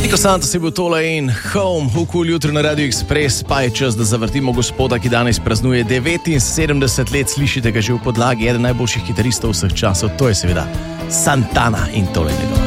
Niko Santos je bil tole in Home, Hukul jutri na Radio Express, pa je čas, da zavrtimo gospoda, ki danes praznuje 79 let, slišite ga že v podlagi, eden najboljših kitaristov vseh časov, to je seveda Santana in tole njegova.